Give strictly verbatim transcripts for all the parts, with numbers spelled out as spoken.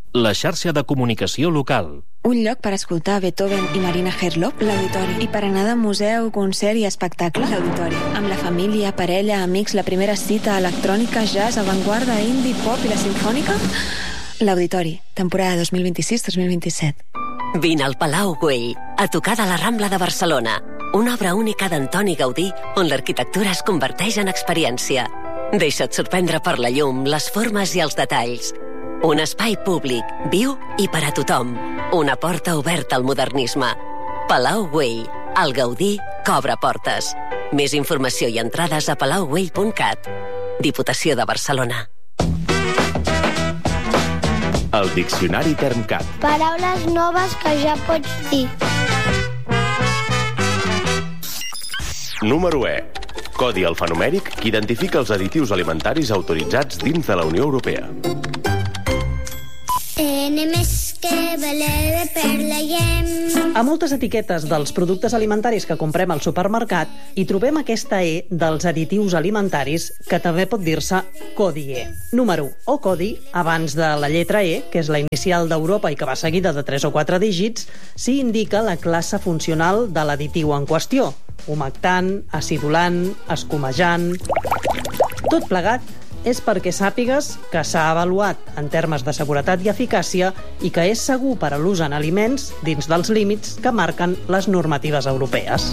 la xarxa de comunicació local. Un lloc per escoltar Beethoven i Marina Herlop, l'Auditori. I per anar de museu, concert i espectacle, l'Auditori. Amb la família, parella, amics, la primera cita, electrònica, jazz, avantguarda, indie, pop i la simfònica, l'Auditori, temporada dos mil vint-i-sis dos mil vint-i-set. Vine al Palau Güell, a tocar de la Rambla de Barcelona. Una obra única d'Antoni Gaudí, on l'arquitectura es converteix en experiència. Deixa't sorprendre per la llum, les formes i els detalls. Un espai públic, viu i per a tothom. Una porta oberta al modernisme. Palau Güell, el Gaudí que obre portes. Més informació i entrades a palau güell punt cat. Diputació de Barcelona. El Diccionari Termcat. Paraules noves que ja pots dir. Número E. Codi alfanumèric que identifica els additius alimentaris autoritzats dins de la Unió Europea. A moltes etiquetes dels productes alimentaris que comprem al supermercat hi trobem aquesta E dels additius alimentaris, que també pot dir-se codi E. Número o codi, abans de la lletra E, que és la inicial d'Europa i que va seguida de tres o quatre dígits, s'hi indica la classe funcional de l'additiu en qüestió: humectant, acidulant, escumejant... Tot plegat és perquè sàpigues que s'ha avaluat en termes de seguretat i eficàcia i que és segur per a l'ús en aliments dins dels límits que marquen les normatives europees.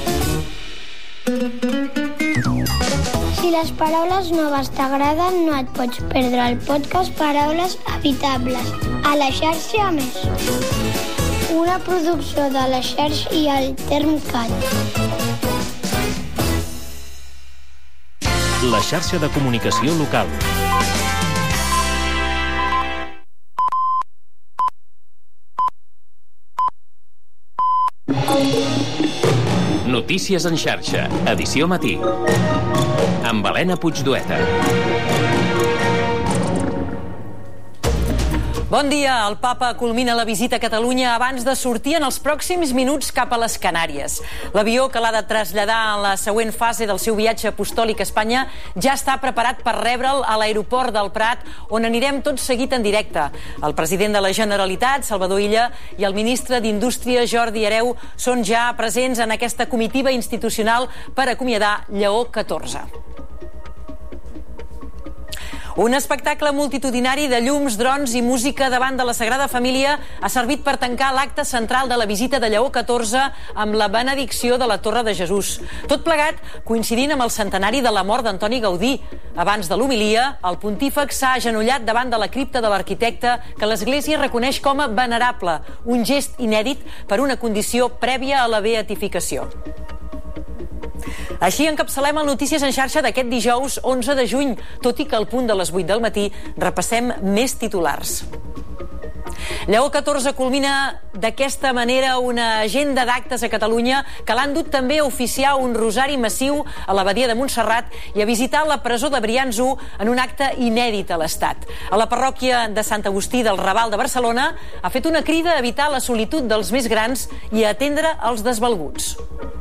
Si les paraules noves t'agraden, no et pots perdre el podcast Paraules Evitables a la xarxa Més. Una producció de la xarxa i el Termcat. La xarxa de comunicació local. Notícies en xarxa, edició matí. Amb Helena Puigdueta. Bon dia. El papa culmina la visita a Catalunya abans de sortir en els pròxims minuts cap a les Canàries. L'avió que l'ha de traslladar en la següent fase del seu viatge apostòlic a Espanya ja està preparat per rebre'l a l'aeroport del Prat, on anirem tot seguit en directe. El president de la Generalitat, Salvador Illa, i el ministre d'Indústria, Jordi Hereu, són ja presents en aquesta comitiva institucional per acomiadar Lleó catorze. Un espectacle multitudinari de llums, drons i música davant de la Sagrada Família ha servit per tancar l'acte central de la visita de Lleó catorze amb la benedicció de la Torre de Jesús. Tot plegat coincidint amb el centenari de la mort d'Antoni Gaudí. Abans de l'homilia, el pontífex s'ha agenollat davant de la cripta de l'arquitecte que l'Església reconeix com a venerable, un gest inèdit per una condició prèvia a la beatificació. Així encapçalem el Notícies en xarxa d'aquest dijous onze de juny, tot i que al punt de les vuit del matí repassem més titulars. Lleó catorze culmina d'aquesta manera una agenda d'actes a Catalunya que l'han dut també a oficiar un rosari massiu a l'abadia de Montserrat i a visitar la presó de Brians u en un acte inèdit a l'Estat. A la parròquia de Sant Agustí del Raval de Barcelona ha fet una crida a evitar la solitud dels més grans i a atendre els desvalguts.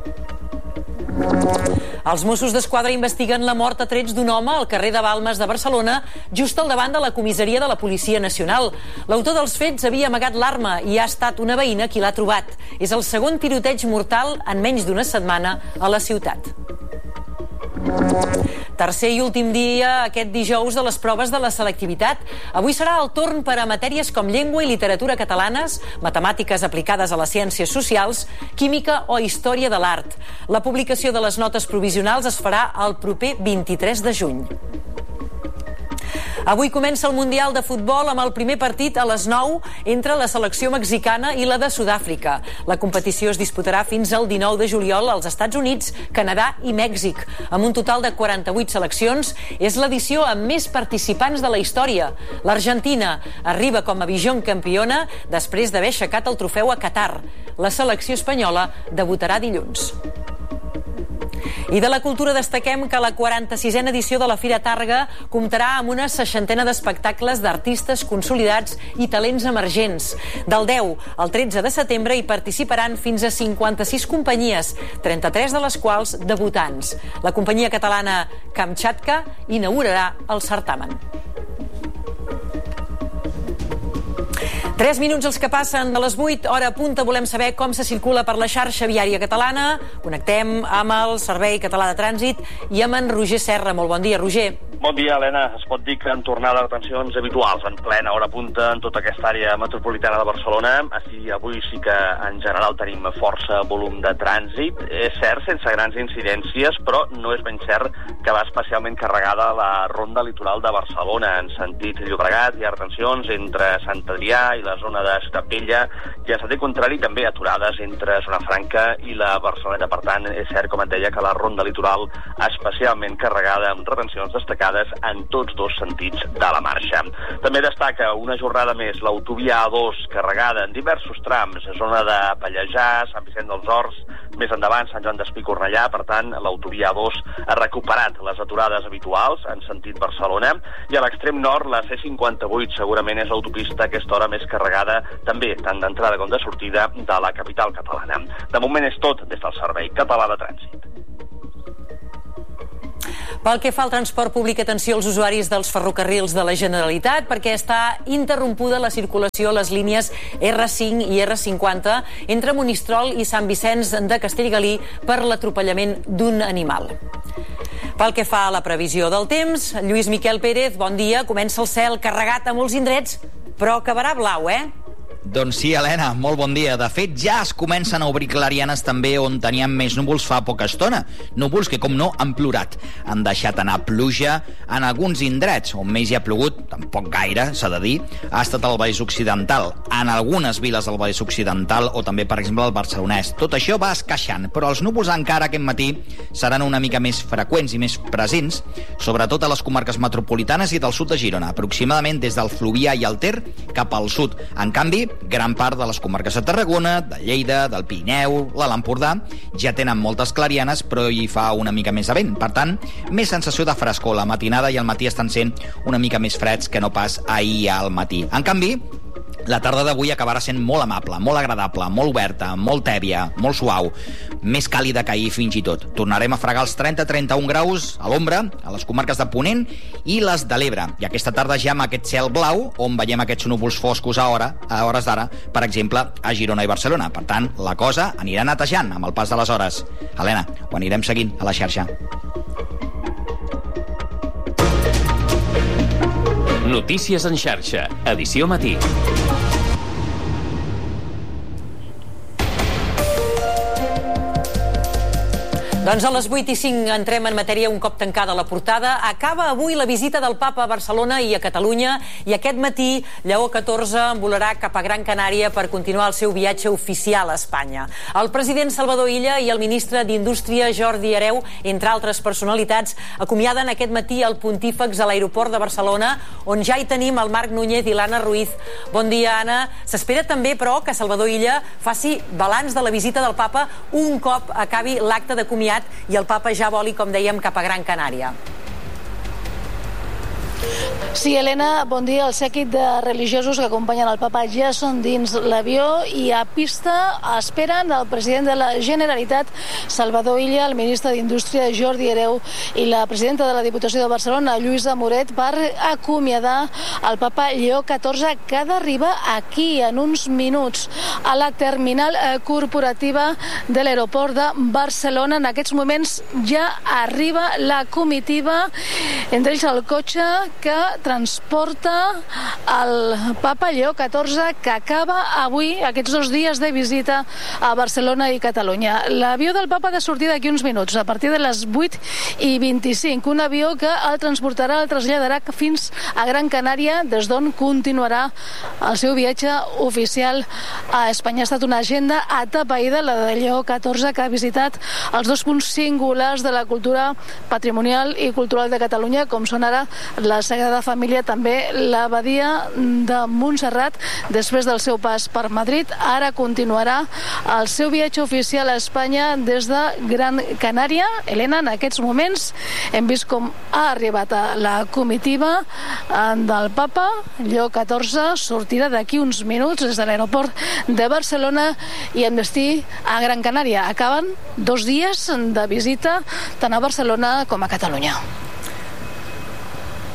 Els Mossos d'Esquadra investiguen la mort a trets d'un home al carrer de Balmes de Barcelona, just al davant de la comissaria de la Policia Nacional. L'autor dels fets havia amagat l'arma i ha estat una veïna qui l'ha trobat. És el segon tiroteig mortal en menys d'una setmana a la ciutat. Tercer i últim dia aquest dijous de les proves de la selectivitat. Avui serà el torn per a matèries com llengua i literatura catalanes, matemàtiques aplicades a les ciències socials, química o història de l'art. La publicació de les notes provisionals es farà el proper vint-i-tres de juny. Avui comença el Mundial de Futbol amb el primer partit a les nou entre la selecció mexicana i la de Sud-àfrica. La competició es disputarà fins al dinou de juliol als Estats Units, Canadà i Mèxic. Amb un total de quaranta-vuit seleccions, és l'edició amb més participants de la història. L'Argentina arriba com a vigent campiona després d'haver aixecat el trofeu a Qatar. La selecció espanyola debutarà dilluns. I de la cultura destaquem que la quaranta-sisena edició de la Fira Tàrrega comptarà amb una seixantena d'espectacles d'artistes consolidats i talents emergents. Del deu al tretze de setembre hi participaran fins a cinquanta-sis companyies, trenta-tres de les quals debutants. La companyia catalana Kamchatka inaugurarà el certamen. Tres minuts els que passen de les vuit, hora punta, volem saber com se circula per la xarxa viària catalana. Connectem amb el Servei Català de Trànsit i amb en Roger Serra. Molt bon dia, Roger. Bon dia, Helena. Es pot dir que en tornada de retencions habituals, en plena hora punta en tota aquesta àrea metropolitana de Barcelona. Així, avui sí que en general tenim força volum de trànsit. És cert, sense grans incidències, però no és ben cert que va especialment carregada la ronda litoral de Barcelona. En sentit Llobregat hi ha retencions entre Sant Adrià i la zona de Estapella, i en sentit contrari també aturades entre Zona Franca i la Barceloneta. Per tant, és cert, com et deia, que la ronda litoral especialment carregada amb retencions destacades en tots dos sentits de la marxa. També destaca una jornada més l'autovia A dos carregada en diversos trams, zona de Pallejà, Sant Vicent dels Horts, més endavant Sant Joan d'Espí, Cornellà. Per tant, l'autovia A dos ha recuperat les aturades habituals en sentit Barcelona, i a l'extrem nord la C cinquanta-vuit segurament és l'autopista a aquesta hora més carregada també, tant d'entrada com de sortida de la capital catalana. De moment és tot des del Servei Català de Trànsit. Pel que fa al transport públic, atenció als usuaris dels ferrocarrils de la Generalitat, perquè està interrompuda la circulació a les línies R cinc i R cinquanta entre Monistrol i Sant Vicenç de Castellgalí per l'atropellament d'un animal. Pel que fa a la previsió del temps, Lluís Miquel Pérez, bon dia. Comença el cel carregat a molts indrets, però acabarà blau, eh? Doncs sí, Helena, molt bon dia. De fet, ja es comencen a obrir clarianes també on teníem més núvols fa poca estona. Núvols que, com no, han plorat. Han deixat anar pluja en alguns indrets. On més hi ha plogut, tampoc gaire, s'ha de dir, ha estat al Vallès Occidental, en algunes viles del Vallès Occidental o també, per exemple, al Barcelonès. Tot això va esqueixant, però els núvols encara aquest matí seran una mica més freqüents i més presents, sobretot a les comarques metropolitanes i del sud de Girona, aproximadament des del Fluvià i el Ter cap al sud. En canvi, gran part de les comarques de Tarragona, de Lleida, del Pirineu, l'Alt Empordà, ja tenen moltes clarianes, però hi fa una mica més de vent. Per tant, més sensació de frescor. La matinada i el matí estan sent una mica més freds que no pas ahir al matí. En canvi, la tarda d'avui acabarà sent molt amable, molt agradable, molt oberta, molt tèbia, molt suau, més càlida que ahir fins i tot. Tornarem a fregar els trenta a trenta-un graus a l'ombra, a les comarques de Ponent i les de l'Ebre. I aquesta tarda ja amb aquest cel blau, on veiem aquests núvols foscos a, hora, a hores d'ara, per exemple, a Girona i Barcelona. Per tant, la cosa anirà netejant amb el pas de les hores. Helena, ho anirem seguint a la xarxa. Notícies en xarxa, edició matí. Doncs a les vuit i cinc entrem en matèria un cop tancada la portada. Acaba avui la visita del Papa a Barcelona i a Catalunya, i aquest matí Lleó catorze volarà cap a Gran Canària per continuar el seu viatge oficial a Espanya. El president Salvador Illa i el ministre d'Indústria Jordi Hereu, entre altres personalitats, acomiaden aquest matí el pontífex a l'aeroport de Barcelona, on ja hi tenim el Marc Núñez i l'Anna Ruiz. Bon dia, Anna. S'espera també, però, que Salvador Illa faci balanç de la visita del Papa un cop acabi l'acte de comiat i el Papa ja voli, com dèiem, cap a Gran Canària. Sí, Helena, bon dia. El sèquit de religiosos que acompanyen el Papa ja són dins l'avió i a pista esperen el president de la Generalitat, Salvador Illa, el ministre d'Indústria, Jordi Hereu, i la presidenta de la Diputació de Barcelona, Lluïsa Moret, per acomiadar el Papa Lleó catorze, que arriba aquí en uns minuts a la terminal corporativa de l'aeroport de Barcelona. En aquests moments ja arriba la comitiva, entre ells el cotxe que transporta el Papa Lleó catorze, que acaba avui aquests dos dies de visita a Barcelona i Catalunya. L'avió del Papa ha de sortir d'aquí uns minuts, a partir de les vuit i vint-i-cinc. Un avió que el transportarà, el traslladarà fins a Gran Canària, des d'on continuarà el seu viatge oficial a Espanya. Ha estat una agenda atapeïda, la de Lleó catorze, que ha visitat els dos punts singulars de la cultura patrimonial i cultural de Catalunya, com són ara la Sagrada Família, també l'abadia de Montserrat. Després del seu pas per Madrid, ara continuarà el seu viatge oficial a Espanya des de Gran Canària. Helena, en aquests moments hem vist com ha arribat a la comitiva del Papa Lleó catorze, sortirà d'aquí uns minuts des de l'aeroport de Barcelona i amb destí a Gran Canària. Acaben dos dies de visita tant a Barcelona com a Catalunya.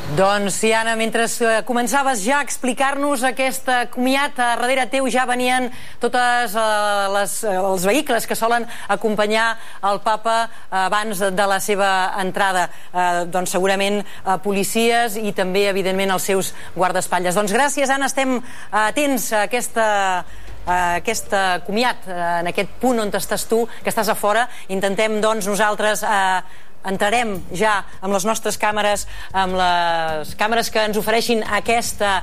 Doncs sí, Anna, mentre començaves ja a explicar-nos aquest comiat, darrere teu ja venien tots uh, les, els vehicles que solen acompanyar el papa abans de la seva entrada. Uh, doncs segurament uh, policies i també, evidentment, els seus guardaespatlles. Doncs gràcies, Anna, estem atents a aquesta... Uh, aquest uh, comiat, uh, en aquest punt on estàs tu, que estàs a fora. Intentem, doncs, nosaltres uh, entrarem ja amb les nostres càmeres, amb les càmeres que ens ofereixin aquesta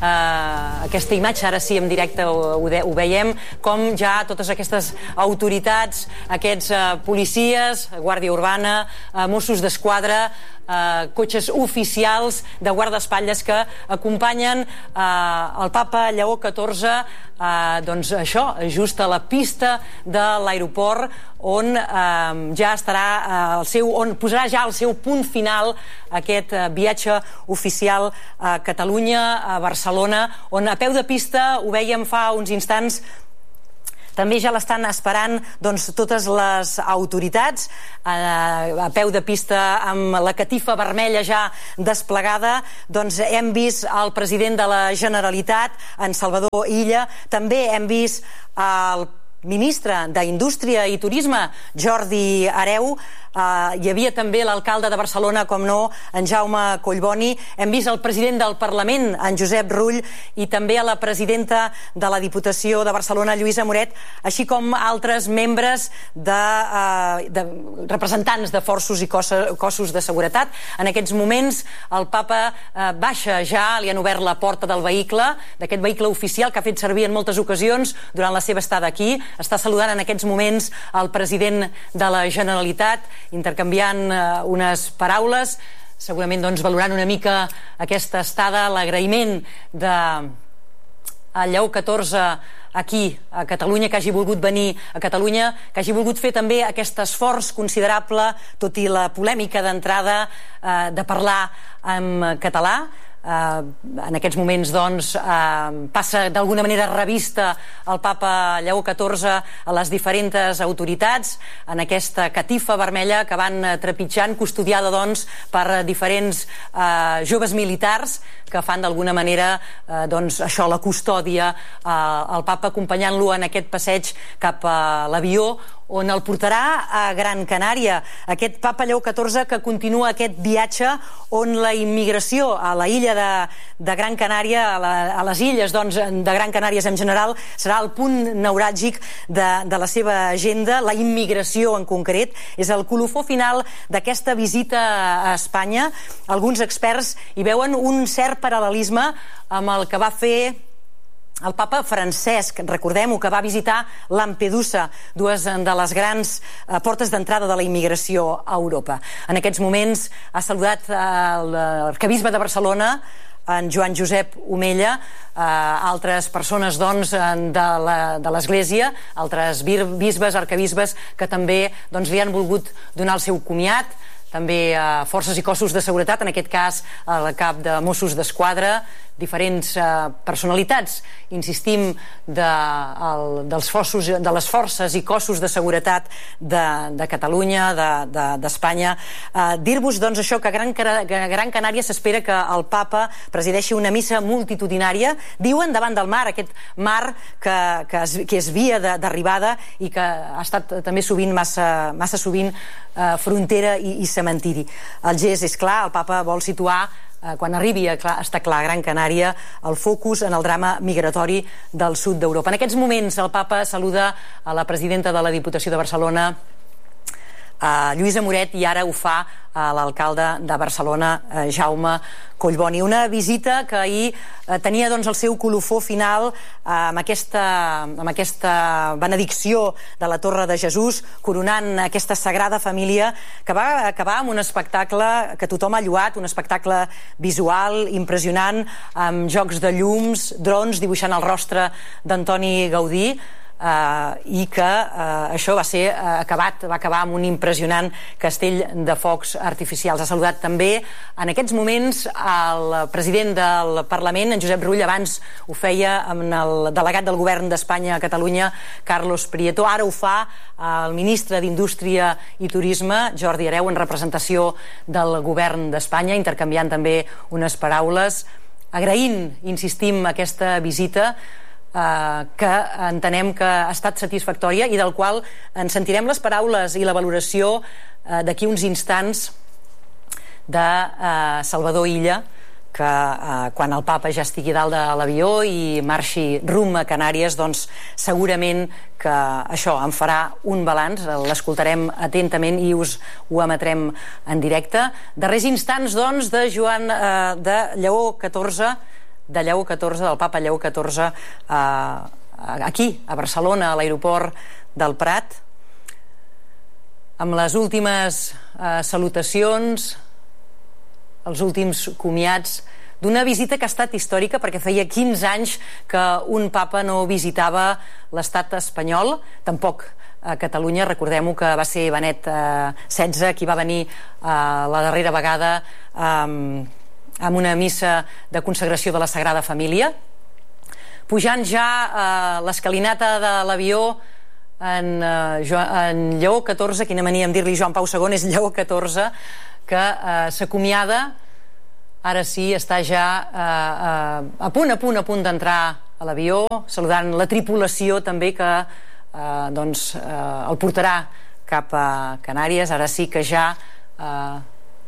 uh, aquesta imatge, ara sí, en directe ho, ho, ho veiem, com ja totes aquestes autoritats, aquests uh, policies, Guàrdia Urbana, uh, Mossos d'Esquadra, Uh, cotxes oficials de guardaespatlles que acompanyen uh, el papa Lleó catorze, uh, doncs això, just a la pista de l'aeroport, on uh, ja estarà uh, el seu, on posarà ja el seu punt final aquest uh, viatge oficial a Catalunya, a Barcelona, on a peu de pista, ho vèiem fa uns instants, també ja l'estan esperant, doncs, totes les autoritats eh, a peu de pista amb la catifa vermella ja desplegada. Doncs hem vist el president de la Generalitat, en Salvador Illa, també hem vist el ministre d'Indústria i Turisme, Jordi Hereu, Uh, hi havia també l'alcalde de Barcelona, com no, en Jaume Collboni. Hem vist el president del Parlament, en Josep Rull, i també a la presidenta de la Diputació de Barcelona, Lluïsa Moret, així com altres membres de, uh, de representants de forços i cossos, cossos de seguretat. En aquests moments el papa uh, baixa ja, li han obert la porta del vehicle, d'aquest vehicle oficial que ha fet servir en moltes ocasions durant la seva estada aquí. Està saludant en aquests moments el president de la Generalitat, intercanviant uh, unes paraules, segurament, doncs, valorant una mica aquesta estada, l'agraïment de Lleó catorze aquí a Catalunya, que hagi volgut venir a Catalunya, que hagi volgut fer també aquest esforç considerable, tot i la polèmica d'entrada, uh, de parlar en català. Uh, en aquests moments, doncs, uh, passa d'alguna manera revista el papa Lleó catorze a les diferents autoritats en aquesta catifa vermella que van trepitjant, custodiada, doncs, per diferents uh, joves militars que fan d'alguna manera uh, doncs, això, la custòdia, uh, el papa acompanyant-lo en aquest passeig cap a l'avió on el portarà a Gran Canària. Aquest papa Lleó catorze que continua aquest viatge on la immigració a la illa de, de Gran Canària, a, la, a les illes, doncs, de Gran Canàries en general, serà el punt neuràlgic de, de la seva agenda. La immigració en concret és el colofó final d'aquesta visita a Espanya. Alguns experts hi veuen un cert paral·lelisme amb el que va fer el papa Francesc, recordem-ho, que va visitar Lampedusa, dues de les grans eh, portes d'entrada de la immigració a Europa. En aquests moments ha saludat eh, l'arquebisbe de Barcelona, en Joan Josep Omella, eh, altres persones, doncs, de l'Església, altres bisbes, arquebisbes, que també, doncs, li han volgut donar el seu comiat, també a eh, forces i cossos de seguretat, en aquest cas el cap de Mossos d'Esquadra, diferents eh, personalitats, insistim, de, el, dels forços, de les forces i cossos de seguretat de, de Catalunya, d'Espanya. De, de, eh, Dir-vos, doncs, això, que a Gran, que a Gran Canària s'espera que el papa presideixi una missa multitudinària, diuen, davant del mar, aquest mar que, que, es, que és via d'arribada i que ha estat també sovint, massa, massa sovint, eh, frontera i, i cementiri. El gest és clar, el papa vol situar, Eh, quan arribi a clar, està clar, a Gran Canària, el focus en el drama migratori del sud d'Europa. En aquests moments el papa saluda a la presidenta de la Diputació de Barcelona, a Lluïsa Moret, i ara ho fa a l'alcalde de Barcelona, Jaume Collboni. Una visita que ahir eh, tenia, doncs, el seu colofó final eh, amb, aquesta, amb aquesta benedicció de la Torre de Jesús, coronant aquesta Sagrada Família, que va acabar amb un espectacle que tothom ha lloat, un espectacle visual impressionant, amb jocs de llums, drons dibuixant el rostre d'Antoni Gaudí. Uh, i que uh, això va ser uh, acabat, va acabar amb un impressionant castell de focs artificials. Ha saludat també en aquests moments el president del Parlament, en Josep Rull. Abans ho feia amb el delegat del govern d'Espanya a Catalunya, Carlos Prieto. Ara ho fa el ministre d'Indústria i Turisme, Jordi Hereu, en representació del govern d'Espanya, intercanviant també unes paraules, agraint, insistim, aquesta visita Uh, que entenem que ha estat satisfactòria i del qual ens sentirem les paraules i la valoració uh, d'aquí uns instants de uh, Salvador Illa, que uh, quan el papa ja estigui dalt de l'avió i marxi rumb a Canàries, doncs segurament que això en farà un balanç. L'escoltarem atentament i us ho emetrem en directe. Darrers instants, doncs, de Joan uh, de Lleó catorze, de Lleó catorze, del papa Lleó catorze, eh, aquí, a Barcelona, a l'aeroport del Prat, amb les últimes eh, salutacions, els últims comiats d'una visita que ha estat històrica, perquè feia quinze anys que un papa no visitava l'estat espanyol, tampoc a Catalunya. Recordem-ho que va ser Benet eh, setze qui va venir eh, la darrera vegada eh, amb una missa de consagració de la Sagrada Família, pujant ja a l'escalinata de l'avió en, uh, en Lleó catorze, quina mania em dir-li Joan Pau segon, és Lleó catorze, que uh, s'acomiada, ara sí, està ja uh, uh, a punt, a punt, a punt d'entrar a l'avió, saludant la tripulació també que uh, doncs, uh, el portarà cap a Canàries. Ara sí que ja uh,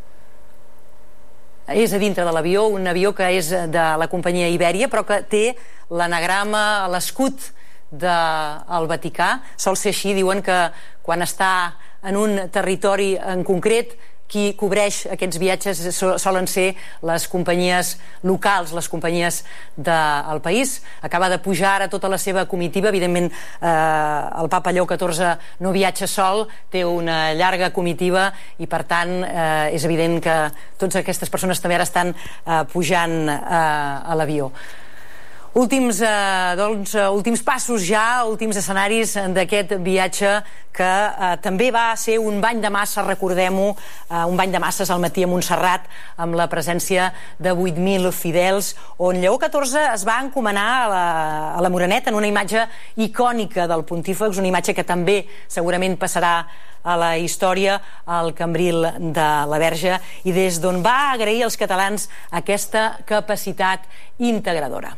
és a dintre de l'avió, un avió que és de la companyia Ibèria, però que té l'anagrama, l'escut del Vaticà. Sol ser així, diuen que quan està en un territori en concret, qui cobreix aquests viatges solen ser les companyies locals, les companyies del país. Acaba de pujar ara tota la seva comitiva. Evidentment, eh, el papa Lleó catorze no viatja sol, té una llarga comitiva i, per tant, eh, és evident que totes aquestes persones també ara estan eh, pujant eh, a l'avió. Últims, eh, doncs, últims passos ja, últims escenaris d'aquest viatge que eh, també va ser un bany de massa, recordem-ho, eh, un bany de masses al matí a Montserrat amb la presència de vuit mil fidels, on Lleó catorze es va encomanar a la, a la Moreneta en una imatge icònica del pontífex, una imatge que també segurament passarà a la història, al Cambril de la Verge, i des d'on va agrair als catalans aquesta capacitat integradora.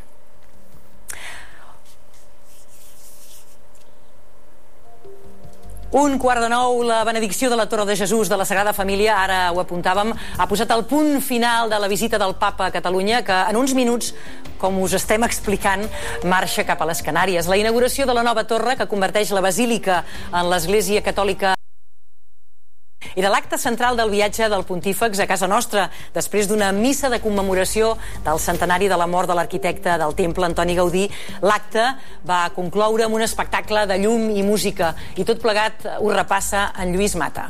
Un quart de nou, la benedicció de la Torre de Jesús de la Sagrada Família, ara ho apuntàvem, ha posat el punt final de la visita del papa a Catalunya, que en uns minuts, com us estem explicant, marxa cap a les Canàries. La inauguració de la nova torre, que converteix la basílica en l'Església Catòlica, era l'acte central del viatge del pontífex a casa nostra, després d'una missa de commemoració del centenari de la mort de l'arquitecte del temple, Antoni Gaudí. L'acte va concloure amb un espectacle de llum i música, i tot plegat ho repassa en Lluís Mata.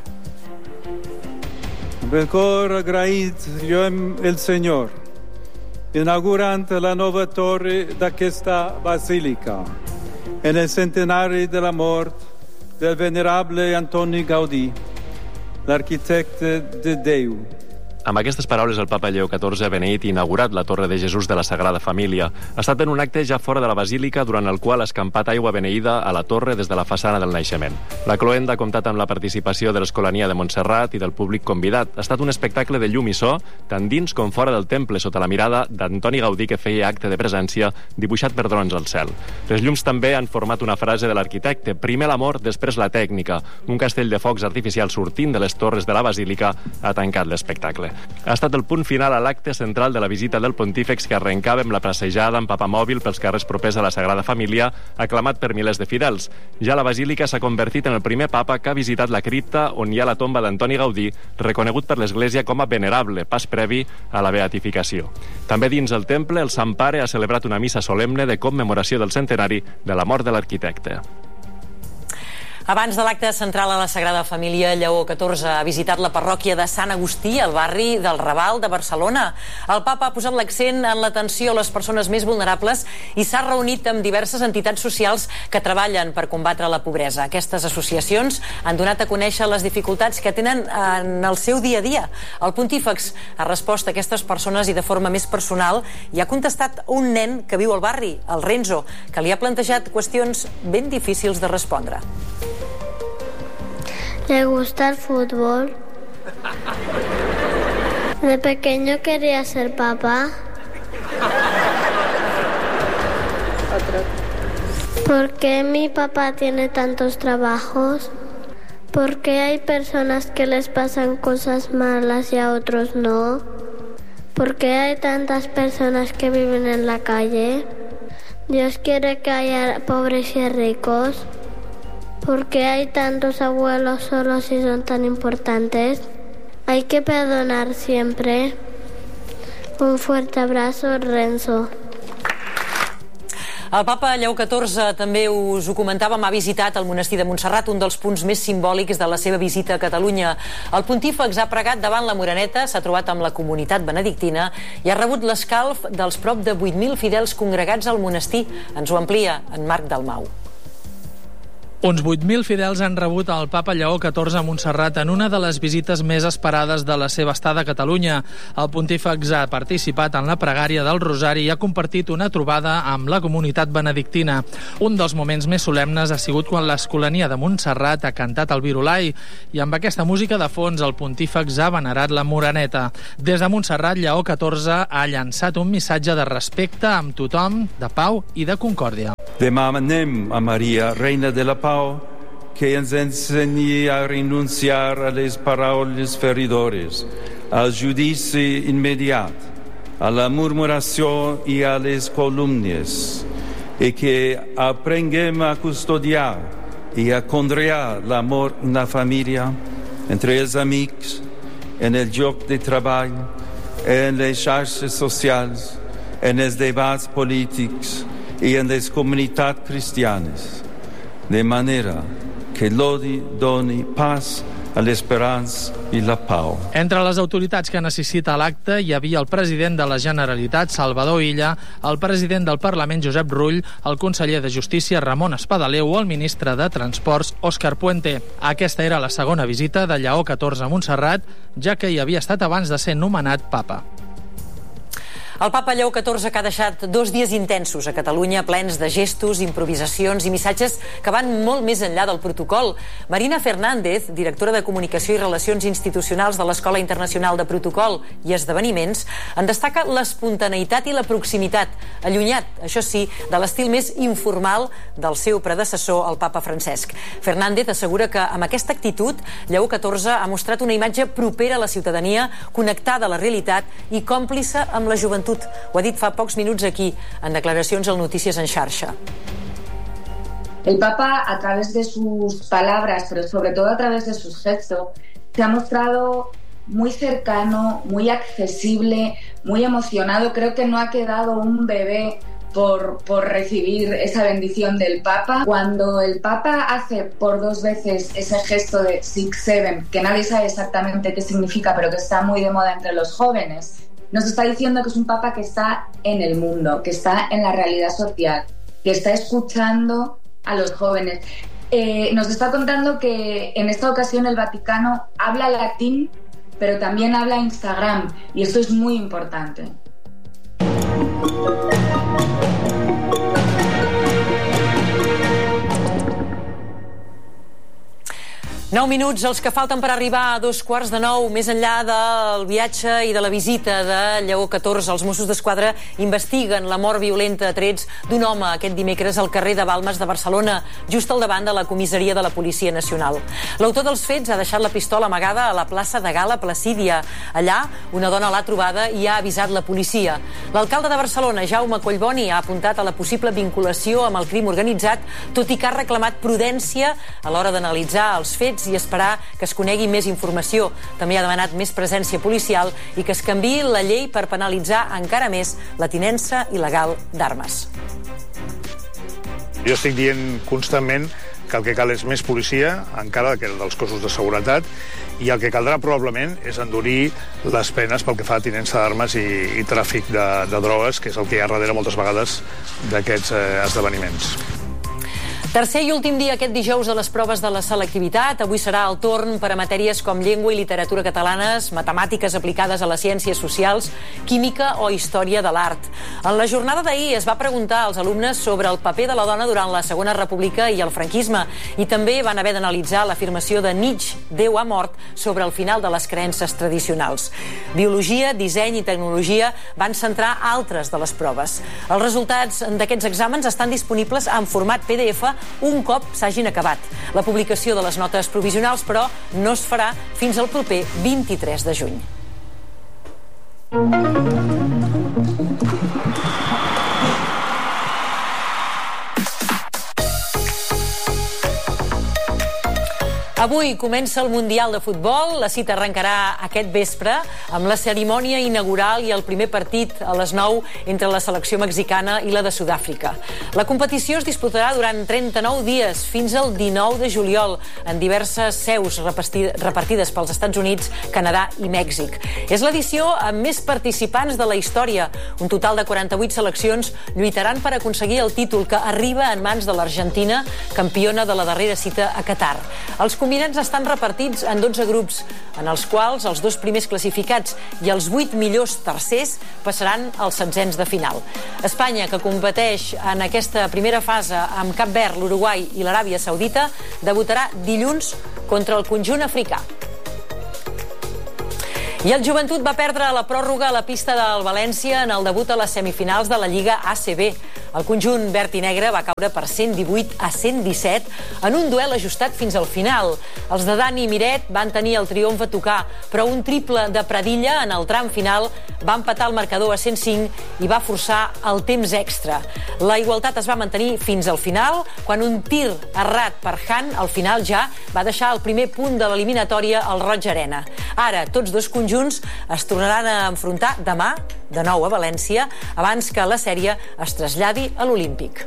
De cor agraït lluem el Senyor, inaugurant la nova torre d'aquesta basílica, en el centenari de la mort del venerable Antoni Gaudí, l'arquitecte de Déu. Amb aquestes paraules, el papa Lleó catorze ha beneït i inaugurat la Torre de Jesús de la Sagrada Família. Ha estat en un acte ja fora de la basílica, durant el qual ha escampat aigua beneïda a la torre des de la façana del naixement. La cloenda ha comptat amb la participació de l'Escolania de Montserrat i del públic convidat. Ha estat un espectacle de llum i so, tant dins com fora del temple, sota la mirada d'Antoni Gaudí, que feia acte de presència, dibuixat per drons al cel. Les llums també han format una frase de l'arquitecte: primer l'amor, després la tècnica. Un castell de focs artificials sortint de les torres de la basílica ha tancat l'espectacle. Ha estat el punt final a l'acte central de la visita del pontífex, que arrencava amb la passejada en papamòbil pels carrers propers a la Sagrada Família, aclamat per milers de fidels. Ja la basílica s'ha convertit en el primer papa que ha visitat la cripta on hi ha la tomba d'Antoni Gaudí, reconegut per l'Església com a venerable, pas previ a la beatificació. També dins el temple, el Sant Pare ha celebrat una missa solemne de commemoració del centenari de la mort de l'arquitecte. Abans de l'acte central a la Sagrada Família, Lleó catorze ha visitat la parròquia de Sant Agustí, al barri del Raval de Barcelona. El papa ha posat l'accent en l'atenció a les persones més vulnerables i s'ha reunit amb diverses entitats socials que treballen per combatre la pobresa. Aquestes associacions han donat a conèixer les dificultats que tenen en el seu dia a dia. El pontífex ha respost a aquestes persones i de forma més personal i ha contestat un nen que viu al barri, el Renzo, que li ha plantejat qüestions ben difícils de respondre. ¿Le gusta el fútbol? De pequeño quería ser papá. ¿Por qué mi papá tiene tantos trabajos? ¿Por qué hay personas que les pasan cosas malas y a otros no? ¿Por qué hay tantas personas que viven en la calle? ¿Dios quiere que haya pobres y ricos? ¿Por qué hay tantos abuelos solos y son tan importantes? Hay que perdonar siempre. Un fuerte abrazo, Renzo. El papa Lleó catorze, també us ho comentàvem, ha visitat el monestir de Montserrat, un dels punts més simbòlics de la seva visita a Catalunya. El pontífex ha pregat davant la Moreneta, s'ha trobat amb la comunitat benedictina i ha rebut l'escalf dels prop de vuit mil fidels congregats al monestir. Ens ho amplia en Marc Dalmau. Uns vuit mil fidels han rebut el papa Lleó catorze a Montserrat en una de les visites més esperades de la seva estada a Catalunya. El pontífex ha participat en la pregària del Rosari i ha compartit una trobada amb la comunitat benedictina. Un dels moments més solemnes ha sigut quan l'Escolania de Montserrat ha cantat el Virolai i amb aquesta música de fons el pontífex ha venerat la Moreneta. Des de Montserrat, Lleó catorze ha llançat un missatge de respecte amb tothom, de pau i de concòrdia. Demanem a Maria, Reina de la Pau, que ens ensenyi a renunciar a les paraules feridores, al judici immediat, a la murmuració i a les calúmnies, i que aprenguem a custodiar i a conrear l'amor en la família, entre els amics, en el lloc de treball, en les xarxes socials, en els debats polítics i en les comunitats cristianes, de manera que l'odi doni pas a l'esperança i la pau. Entre les autoritats que necessita l'acte hi havia el president de la Generalitat, Salvador Illa, el president del Parlament, Josep Rull, el conseller de Justícia, Ramon Espadaler, o el ministre de Transports, Òscar Puente. Aquesta era la segona visita de Lleó catorze a Montserrat, ja que hi havia estat abans de ser nomenat papa. El papa Lleó catorze que ha deixat dos dies intensos a Catalunya, plens de gestos, improvisacions i missatges que van molt més enllà del protocol. Marina Fernández, directora de Comunicació i Relacions Institucionals de l'Escola Internacional de Protocol i Esdeveniments, en destaca l'espontaneïtat i la proximitat, allunyat, això sí, de l'estil més informal del seu predecessor, el papa Francesc. Fernández assegura que amb aquesta actitud Lleó catorze ha mostrat una imatge propera a la ciutadania, connectada a la realitat i còmplice amb la joventut. Ho ha dit fa pocs minuts aquí, en declaracions al Notícies en Xarxa. El Papa, a través de sus palabras, pero sobre todo a través de sus gestos, se ha mostrado muy cercano, muy accesible, muy emocionado. Creo que no ha quedado un bebé por, por recibir esa bendición del Papa. Cuando el Papa hace por dos veces ese gesto de Six Seven, que nadie sabe exactamente qué significa, pero que está muy de moda entre los jóvenes, nos está diciendo que es un papa que está en el mundo, que está en la realidad social, que está escuchando a los jóvenes. Eh, nos está contando que en esta ocasión el Vaticano habla latín, pero también habla Instagram, y esto es muy importante. Nou minuts, els que falten per arribar a dos quarts de nou, més enllà del viatge i de la visita de Lleó catorze. Els Mossos d'Esquadra investiguen la mort violenta a trets d'un home aquest dimecres al carrer de Balmes de Barcelona, just al davant de la comissaria de la Policia Nacional. L'autor dels fets ha deixat la pistola amagada a la plaça de Gala Placídia. Allà, una dona l'ha trobada i ha avisat la policia. L'alcalde de Barcelona, Jaume Collboni, ha apuntat a la possible vinculació amb el crim organitzat, tot i que ha reclamat prudència a l'hora d'analitzar els fets i esperar que es conegui més informació. També ha demanat més presència policial i que es canviï la llei per penalitzar encara més la tinença il·legal d'armes. Jo estic dient constantment que que el que cal és més policia, encara que dels cossos de seguretat, i el que caldrà probablement és endurir les penes pel que fa a tinença d'armes i, i tràfic de, de drogues, que és el que hi ha darrere moltes vegades d'aquests eh, esdeveniments. Tercer i últim dia aquest dijous de les proves de la selectivitat. Avui serà el torn per a matèries com llengua i literatura catalanes, matemàtiques aplicades a les ciències socials, química o història de l'art. En la jornada d'ahir es va preguntar als alumnes sobre el paper de la dona durant la Segona República i el franquisme, i també van haver d'analitzar l'afirmació de Nietzsche, Déu ha mort, sobre el final de les creences tradicionals. Biologia, disseny i tecnologia van centrar altres de les proves. Els resultats d'aquests exàmens estan disponibles en format P D F un cop s'hagin acabat. La publicació de les notes provisionals, però, no es farà fins al proper vint-i-tres de juny. Avui comença el Mundial de Futbol. La cita arrencarà aquest vespre amb la cerimònia inaugural i el primer partit a les nou entre la selecció mexicana i la de Sud-àfrica. La competició es disputarà durant trenta-nou dies, fins al dinou de juliol, en diverses seus repartides pels Estats Units, Canadà i Mèxic. És l'edició amb més participants de la història. Un total de quaranta-vuit seleccions lluitaran per aconseguir el títol, que arriba en mans de l'Argentina, campiona de la darrera cita a Qatar. Els combinats estan repartits en dotze grups, en els quals els dos primers classificats i els vuit millors tercers passaran als setzents de final. Espanya, que competeix en aquesta primera fase amb Cap Verd, l'Uruguai i l'Aràbia Saudita, debutarà dilluns contra el conjunt africà. I el Joventut va perdre la pròrroga a la pista del València en el debut a les semifinals de la Lliga A C B. El conjunt verd i negre va caure per cent divuit a cent disset en un duel ajustat fins al final. Els de Dani Miret van tenir el triomf a tocar, però un triple de Pradilla en el tram final va empatar el marcador a cent cinc i va forçar el temps extra. La igualtat es va mantenir fins al final, quan un tir errat per Han al final ja va deixar el primer punt de l'eliminatòria al Roig Arena. Ara, tots dos conjunts es tornaran a enfrontar demà, de nou a València, abans que la sèrie es traslladi a l'Olímpic.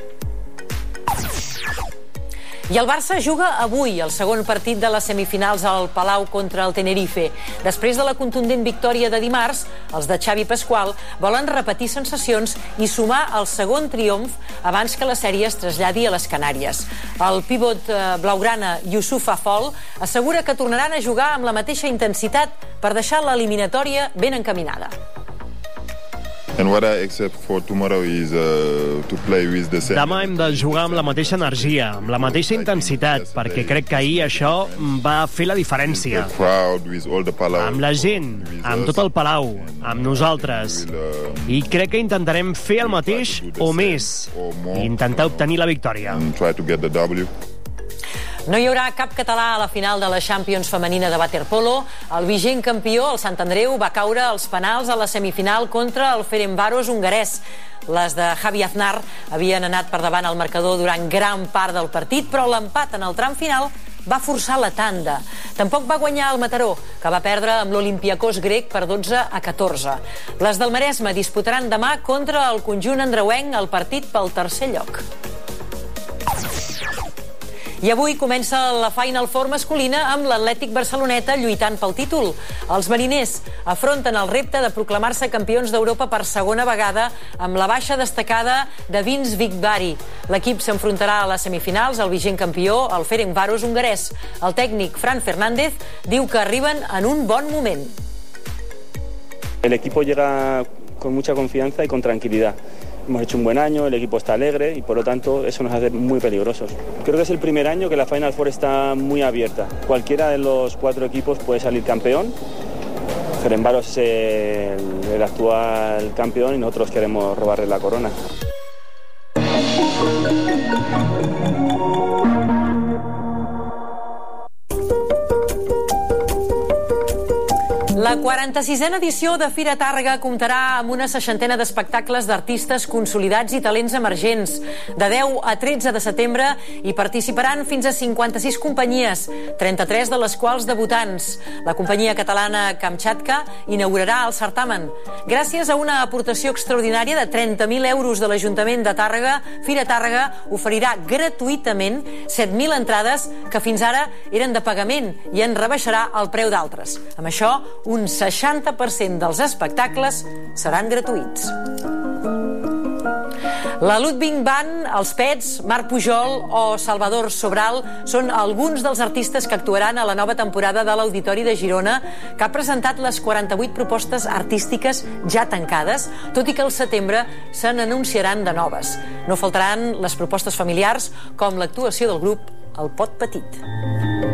I el Barça juga avui el segon partit de les semifinals al Palau contra el Tenerife. Després de la contundent victòria de dimarts, els de Xavi Pasqual volen repetir sensacions i sumar el segon triomf abans que la sèrie es traslladi a les Canàries. El pivot blaugrana Youssouf Afol assegura que tornaran a jugar amb la mateixa intensitat per deixar l'eliminatòria ben encaminada. And what I expect for tomorrow is uh, to play with the same. Demà hem de jugar amb la mateixa energia, amb la mateixa intensitat, perquè crec que ahir això va fer la diferència. Amb la gent, amb tot el Palau, amb nosaltres. I crec que intentarem fer el mateix o més, i intentar obtenir la victòria. No hi haurà cap català a la final de la Champions femenina de waterpolo. El vigent campió, el Sant Andreu, va caure als penals a la semifinal contra el Ferencváros hongarès. Les de Javi Aznar havien anat per davant al marcador durant gran part del partit, però l'empat en el tram final va forçar la tanda. Tampoc va guanyar el Mataró, que va perdre amb l'Olympiakos grec per dotze a catorze. Les del Maresme disputaran demà contra el conjunt andreuenc el partit pel tercer lloc. I avui comença la Final Four masculina amb l'Atlètic Barceloneta lluitant pel títol. Els mariners afronten el repte de proclamar-se campions d'Europa per segona vegada amb la baixa destacada de Vince Vigvari. L'equip s'enfrontarà a les semifinals al vigent campió, el Ferencváros hongarès. El tècnic Fran Fernández diu que arriben en un bon moment. El equipo llega con mucha confianza y con tranquilidad. Hemos hecho un buen año, el equipo está alegre y por lo tanto eso nos hace muy peligrosos. Creo que es el primer año que la Final Four está muy abierta. Cualquiera de los cuatro equipos puede salir campeón. Ferencváros es el, el actual campeón y nosotros queremos robarle la corona. La La quaranta-sisena edició de Fira Tàrrega comptarà amb una seixantena d'espectacles d'artistes consolidats i talents emergents. De deu a tretze de setembre hi participaran fins a cinquanta-sis companyies, trenta-tres de les quals debutants. La companyia catalana Kamchatka inaugurarà el certamen. Gràcies a una aportació extraordinària de trenta mil euros de l'Ajuntament de Tàrrega, Fira Tàrrega oferirà gratuïtament set mil entrades que fins ara eren de pagament i en rebaixarà el preu d'altres. Amb això, un seixanta per cent dels espectacles seran gratuïts. La Ludwig Band, els Pets, Marc Pujol o Salvador Sobral són alguns dels artistes que actuaran a la nova temporada de l'Auditori de Girona, que ha presentat les quaranta-vuit propostes artístiques ja tancades, tot i que al setembre se n'anunciaran de noves. No faltaran les propostes familiars, com l'actuació del grup El Pot Petit.